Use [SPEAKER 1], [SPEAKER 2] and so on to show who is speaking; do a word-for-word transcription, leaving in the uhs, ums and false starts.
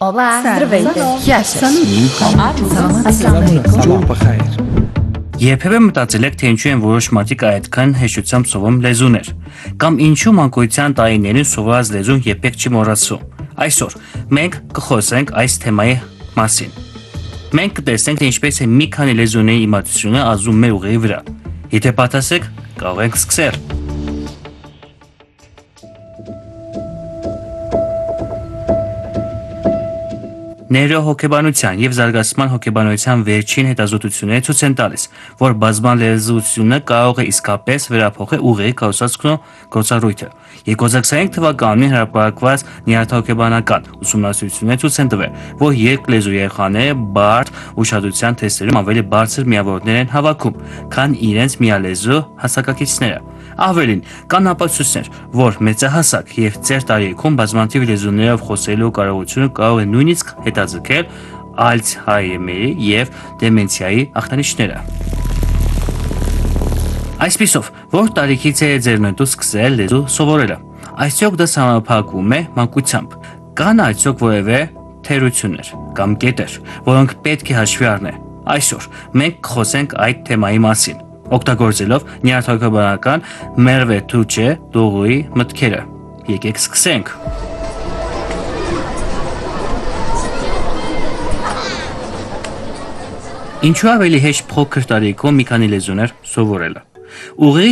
[SPEAKER 1] Olá, здравейте.
[SPEAKER 2] Երբևէ մտածել եք, թե ինչու են որոշ մարդիկ այդքան հեշտությամբ սովորում լեզուներ, կամ ինչու մանկության տարիներին սովորած լեզուն երբեք չի մոռացում։ Այսօր մենք կխոսենք այս թեմայի մասին։ Մենք կտեսնենք, թե ինչպես է մի քանի լեզուների իմացությունը ազդում մեր ուղեղի վրա։ Եթե պատասեք, կարող ենք սկսել։ Նեյրոհոգեբանության եւ զարգացման հոգեբանության վերջին հետազոտությունները ցույց են տալիս, որ բազմալեզվությունը կարող է իսկապես վերափոխել ուղեղի կառուցվածքն ու գործառույթը։ երկու հազար քսանհինգ թվականին հրապարակված նյարդահոգեբանական ուսումնասիրությունները ցույց են տվել, որ երկլեզու երեխաները բարդ ուշադրության թեստերում ավելի բարձր միավորներ են հավաքում, քան իրենց միալեզու հասակակիցները։ Ավելին, կան ապացույցներ, որ մեծահասակ եւ ծեր տարիքում բազմաթիվ լեզուներով խոսելու կարողությունը կարող է նույնիսկ հետաձգել Ալցհեյմերի եւ դեմենցիայի ախտանիշները։ Այսպիսով, որ տարիքից է ձեռնտու սկսել լեզու սովորելը։ Այսօք դա համապատասխանում է մանկությամբ։ Կան այսօք որևէ թերություններ կամ կետեր, որոնք պետք է հաշվի առնել։ Այսօր մենք կխոսենք այդ թեմայի մասին, օգտագործելով նյարդահոգեբանական Մերվե Թուչե Դողուի մտքերը։ Եկեք սկսենք։ Ինչու ավելի հեշտ փոքր տարիքում մի քանի լեզուներ սովորելը։ Ուղեղի